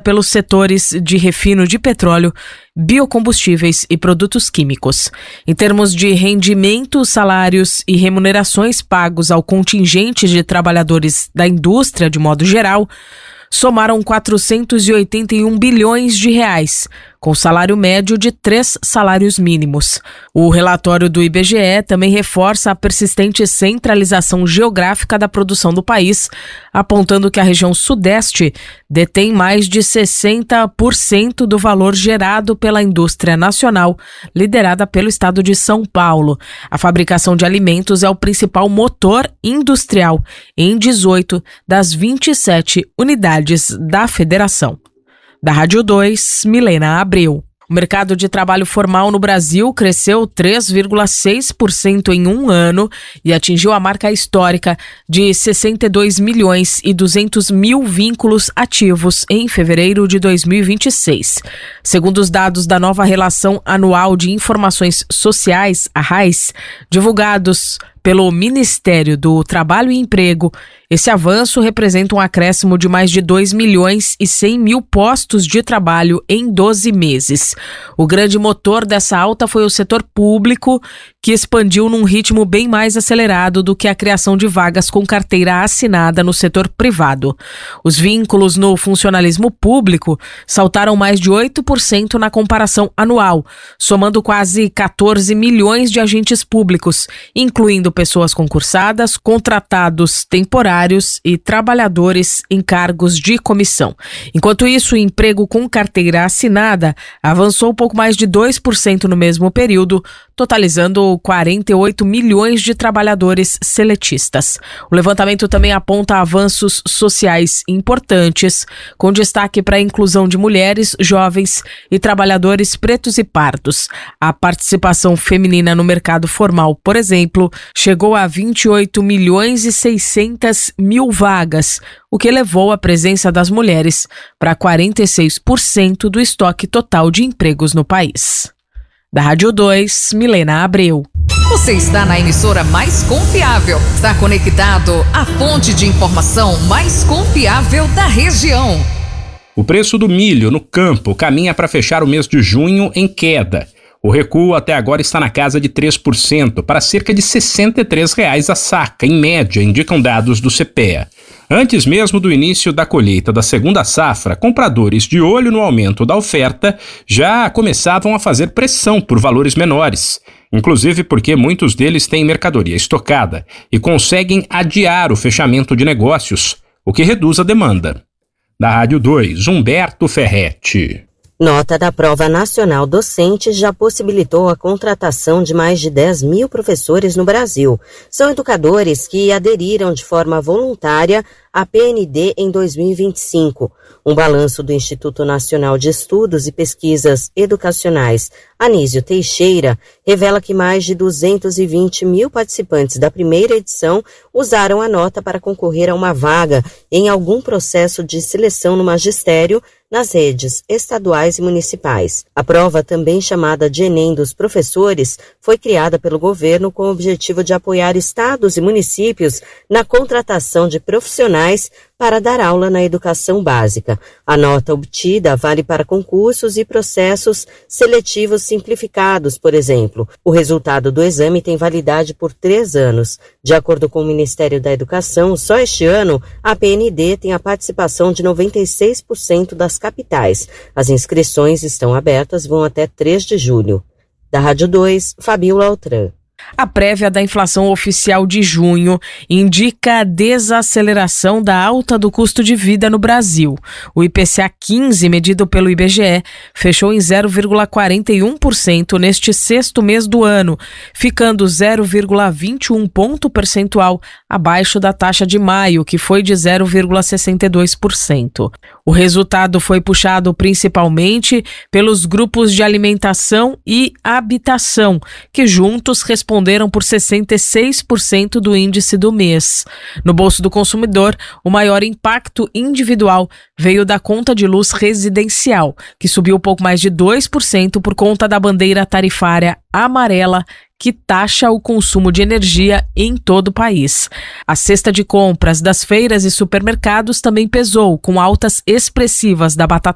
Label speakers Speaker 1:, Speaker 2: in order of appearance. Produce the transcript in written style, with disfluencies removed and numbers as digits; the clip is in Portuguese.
Speaker 1: pelos setores de refino de petróleo, biocombustíveis e produtos químicos. Em termos de rendimento, salários e remunerações pagos ao contingente de trabalhadores da indústria de modo geral, somaram 481 bilhões de reais, com salário médio de 3 salários mínimos. O relatório do IBGE também reforça a persistente centralização geográfica da produção do país, apontando que a região sudeste detém mais de 60% do valor gerado pela indústria nacional, liderada pelo estado de São Paulo. A fabricação de alimentos é o principal motor industrial em 18 das 27 unidades da federação. Da Rádio 2, Milena Abreu. O mercado de trabalho formal no Brasil cresceu 3,6% em um ano e atingiu a marca histórica de 62 milhões e 200 mil vínculos ativos em fevereiro de 2026. Segundo os dados da nova Relação Anual de Informações Sociais, a RAIS, divulgados pelo Ministério do Trabalho e Emprego, esse avanço representa um acréscimo de mais de 2 milhões e 100 mil postos de trabalho em 12 meses. O grande motor dessa alta foi o setor público, que expandiu num ritmo bem mais acelerado do que a criação de vagas com carteira assinada no setor privado. Os vínculos no funcionalismo público saltaram mais de 8% na comparação anual, somando quase 14 milhões de agentes públicos, incluindo pessoas concursadas, contratados temporários e trabalhadores em cargos de comissão. Enquanto isso, o emprego com carteira assinada avançou pouco mais de 2% no mesmo período, totalizando 48 milhões de trabalhadores seletistas. O levantamento também aponta avanços sociais importantes, com destaque para a inclusão de mulheres, jovens e trabalhadores pretos e pardos. A participação feminina no mercado formal, por exemplo, chegou a 28 milhões e 600 mil vagas, o que elevou a presença das mulheres para 46% do estoque total de empregos no país. Da Rádio 2, Milena Abreu.
Speaker 2: Você está na emissora mais confiável. Está conectado à fonte de informação mais confiável da região.
Speaker 3: O preço do milho no campo caminha para fechar o mês de junho em queda. O recuo até agora está na casa de 3%, para cerca de R$ 63 a saca, em média, indicam dados do CPEA. Antes mesmo do início da colheita da segunda safra, compradores de olho no aumento da oferta já começavam a fazer pressão por valores menores, inclusive porque muitos deles têm mercadoria estocada e conseguem adiar o fechamento de negócios, o que reduz a demanda. Da Rádio 2, Humberto Ferretti.
Speaker 4: Nota da Prova Nacional Docente já possibilitou a contratação de mais de 10 mil professores no Brasil. São educadores que aderiram de forma voluntária à PND em 2025. Um balanço do Instituto Nacional de Estudos e Pesquisas Educacionais, Anísio Teixeira, revela que mais de 220 mil participantes da primeira edição usaram a nota para concorrer a uma vaga em algum processo de seleção no magistério nas redes estaduais e municipais. A prova, também chamada de Enem dos Professores, foi criada pelo governo com o objetivo de apoiar estados e municípios na contratação de profissionais para dar aula na educação básica. A nota obtida vale para concursos e processos seletivos simplificados, por exemplo. O resultado do exame tem validade por 3 anos. De acordo com o Ministério da Educação, só este ano a PND tem a participação de 96% das capitais. As inscrições estão abertas, vão até 3 de julho. Da Rádio 2, Fabiola Altran.
Speaker 1: A prévia da inflação oficial de junho indica a desaceleração da alta do custo de vida no Brasil. O IPCA 15, medido pelo IBGE, fechou em 0,41% neste sexto mês do ano, ficando 0,21 ponto percentual abaixo da taxa de maio, que foi de 0,62%. O resultado foi puxado principalmente pelos grupos de alimentação e habitação, que juntos responderam por 66% do índice do mês. No bolso do consumidor, o maior impacto individual veio da conta de luz residencial, que subiu pouco mais de 2% por conta da bandeira tarifária amarela, que taxa o consumo de energia em todo o país. A cesta de compras das feiras e supermercados também pesou, com altas expressivas da batata